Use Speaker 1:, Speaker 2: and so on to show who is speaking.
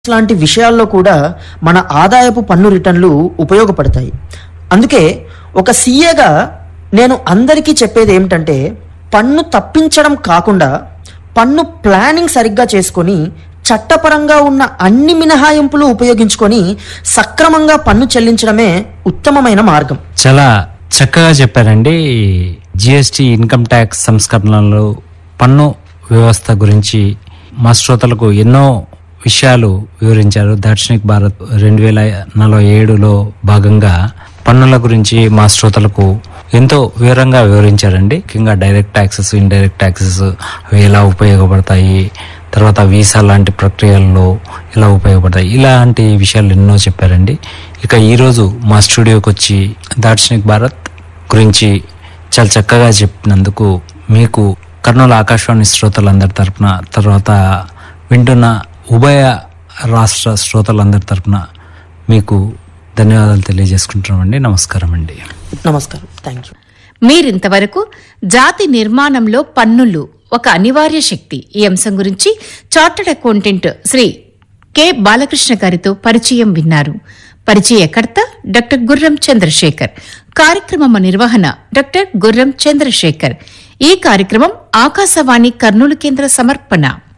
Speaker 1: లాంటి విషయాల్లో కూడా మన ఆదాయపు పన్ను రిటర్న్లు ఉపయోగపడతాయి. అందుకే ఒక సీఏగా నేను అందరికీ చెప్పేది ఏమిటంటే, పన్ను తప్పించడం కాకుండా పన్ను ప్లానింగ్ సరిగ్గా చేసుకొని చట్టపరంగా ఉన్న అన్ని మినహాయింపులు ఉపయోగించుకొని సక్రమంగా పన్ను చెల్లించడమే ఉత్తమమైన మార్గం.
Speaker 2: చాలా చక్కగా చెప్పారండి. జిఎస్టి ఇన్కమ్ ట్యాక్స్ సంస్కరణలు, పన్ను వ్యవస్థ గురించి మా శ్రోతలకు ఎన్నో విషయాలు వివరించారు. దార్శనిక్ భారత్ 2047లో భాగంగా పన్నుల గురించి మా శ్రోతలకు ఎంతో వివరంగా వివరించారండి. ముఖ్యంగా డైరెక్ట్ ట్యాక్సెస్, ఇండైరెక్ట్ ట్యాక్సెస్ అవి ఎలా ఉపయోగపడతాయి, తర్వాత వీసా లాంటి ప్రక్రియల్లో ఎలా ఉపయోగపడతాయి, ఇలాంటి విషయాలు ఎన్నో చెప్పారండి. ఇక ఈరోజు మా స్టూడియోకి వచ్చి దార్శనిక్ భారత్ గురించి చాలా చక్కగా చెప్పినందుకు మీకు కర్నూలు ఆకాశవాణి శ్రోతలందరి తరపున, తర్వాత వింటున్న ఉభయ రాష్ట్ర శ్రోతలందరి తరపున మీకు ధన్యవాదాలు తెలియజేసుకుంటున్నామండి. నమస్కారం అండి.
Speaker 1: నమస్కారం. Thank you.
Speaker 3: మీరింతవరకు జాతి నిర్మాణంలో పన్నులు ఒక అనివార్య శక్తి ఈ అంశం గురించి chartered accountant Shri K Balakrishna గారితో పరిచయం విన్నారు. పరిచయకర్త డాక్టర్ గుర్రం చంద్రశేఖర్. కార్యక్రమ నిర్వహణ డాక్టర్ గుర్రం చంద్రశేఖర్. ఈ కార్యక్రమం ఆకాశవాణి కర్నూలు కేంద్ర సమర్పణ.